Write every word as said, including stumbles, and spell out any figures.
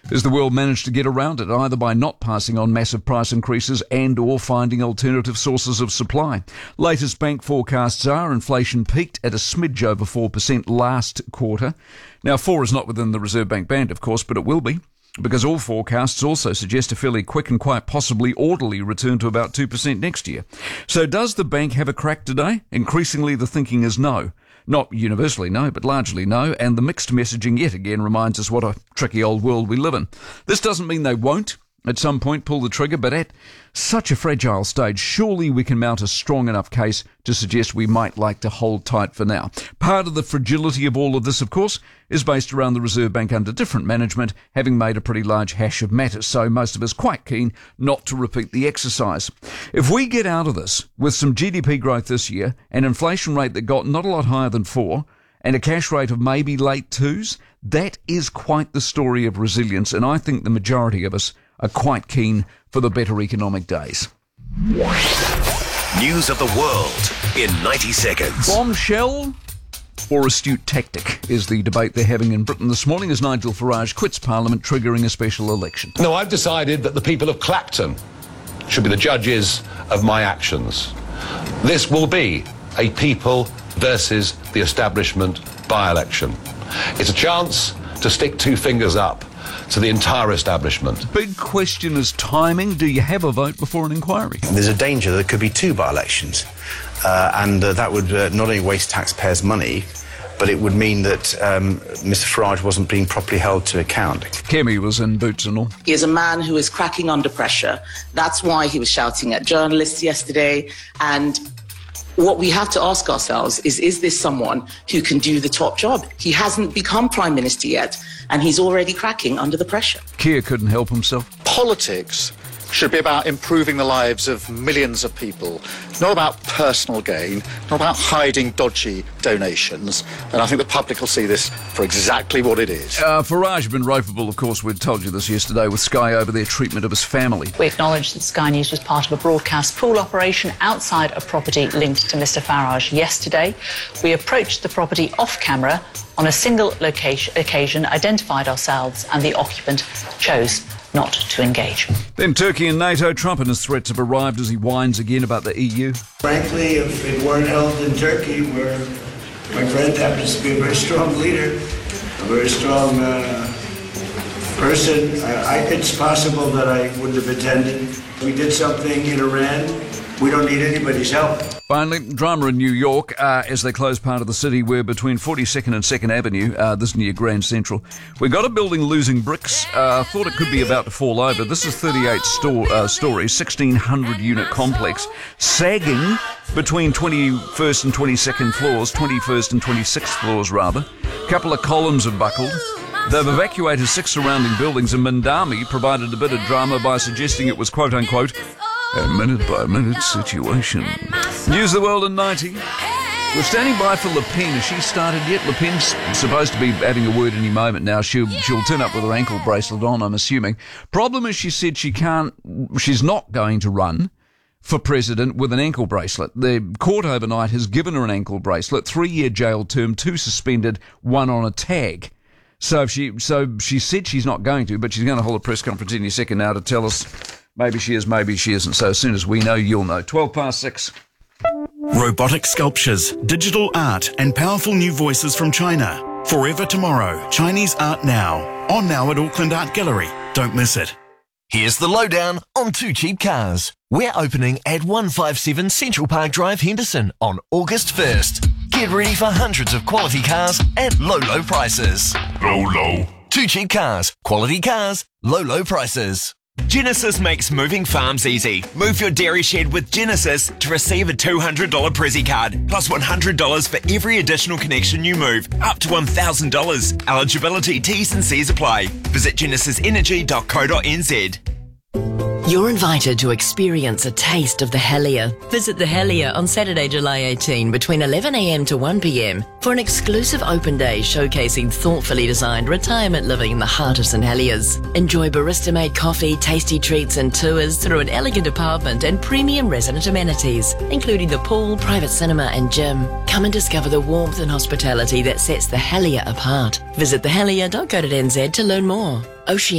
As the world managed to get around it, either by not passing on massive price increases and or finding alternative sources of supply. Latest bank forecasts are inflation peaked at a smidge over four percent last quarter. Now, four is not within the Reserve Bank band, of course, but it will be, because all forecasts also suggest a fairly quick and quite possibly orderly return to about two percent next year. So does the bank have a crack today? Increasingly, the thinking is no. Not universally no, but largely no, and the mixed messaging yet again reminds us what a tricky old world we live in. This doesn't mean they won't at some point pull the trigger, but at such a fragile stage, surely we can mount a strong enough case to suggest we might like to hold tight for now. Part of the fragility of all of this, of course, is based around the Reserve Bank under different management having made a pretty large hash of matters, so most of us quite keen not to repeat the exercise. If we get out of this with some G D P growth this year, an inflation rate that got not a lot higher than four, and a cash rate of maybe late twos, that is quite the story of resilience, and I think the majority of us are quite keen for the better economic days. News of the world in ninety seconds. Bombshell or astute tactic is the debate they're having in Britain this morning as Nigel Farage quits Parliament, triggering a special election. No, I've decided that the people of Clapton should be the judges of my actions. This will be a people versus the establishment by-election. It's a chance to stick two fingers up to the entire establishment. Big question is timing. Do you have a vote before an inquiry? There's a danger there could be two by-elections, uh, and uh, that would uh, not only waste taxpayers' money, but it would mean that um, Mr Farage wasn't being properly held to account. Kemi was in boots and all. He is a man who is cracking under pressure. That's why he was shouting at journalists yesterday, and what we have to ask ourselves is, is this someone who can do the top job? He hasn't become Prime Minister yet, and he's already cracking under the pressure. Keir couldn't help himself. Politics should be about improving the lives of millions of people, not about personal gain, not about hiding dodgy donations. And I think the public will see this for exactly what it is. Uh, Farage had been ropeable, of course. We'd told you this yesterday with Sky over their treatment of his family. We acknowledge that Sky News was part of a broadcast pool operation outside a property linked to Mr Farage yesterday. We approached the property off camera on a single location, occasion, identified ourselves, and the occupant chose not to engage. Then Turkey and NATO. Trump and his threats have arrived as he whines again about the E U. Frankly, if it weren't held in Turkey, where my friend happens to be a very strong leader, a very strong uh, person, I, I, it's possible that I wouldn't have attended. We did something in Iran. We don't need anybody's help. Finally, drama in New York uh, as they close part of the city where between forty-second and second Avenue, uh, this is near Grand Central, we got a building losing bricks. Uh, thought it could be about to fall over. This is thirty-eight sto- uh, stories, sixteen hundred unit complex, sagging between twenty-first and twenty-second floors, twenty-first and twenty-sixth floors rather. A couple of columns have buckled. They've evacuated six surrounding buildings, and Mandami provided a bit of drama by suggesting it was quote-unquote a minute-by-minute situation. News of the world in ninety. We're standing by for Le Pen. Has she started yet? Le Pen's supposed to be having a word any moment now. She'll, she'll turn up with her ankle bracelet on, I'm assuming. Problem is, she said she can't, she's not going to run for president with an ankle bracelet. The court overnight has given her an ankle bracelet, three-year jail term, two suspended, one on a tag. So she, so she said she's not going to, but she's going to hold a press conference any second now to tell us maybe she is, maybe she isn't. So as soon as we know, you'll know. twelve past six. Robotic sculptures, digital art, and powerful new voices from China. Forever Tomorrow, Chinese Art Now. On now at Auckland Art Gallery. Don't miss it. Here's the lowdown on Two Cheap Cars. We're opening at one fifty-seven Central Park Drive, Henderson on August first. Get ready for hundreds of quality cars at low, low prices. Low, low. Two Cheap Cars. Quality cars. Low, low prices. Genesis makes moving farms easy. Move your dairy shed with Genesis to receive a two hundred dollars Prezzy card, plus one hundred dollars for every additional connection you move, up to one thousand dollars. Eligibility, T's and C's apply. Visit genesis energy dot co dot n z. You're invited to experience a taste of the Helier. Visit the Helier on Saturday, July eighteenth between eleven a m to one p m for an exclusive open day showcasing thoughtfully designed retirement living in the heart of St Heliers. Enjoy barista-made coffee, tasty treats and tours through an elegant apartment and premium resident amenities, including the pool, private cinema and gym. Come and discover the warmth and hospitality that sets the Helier apart. Visit the helier dot co dot n z to learn more. Ocean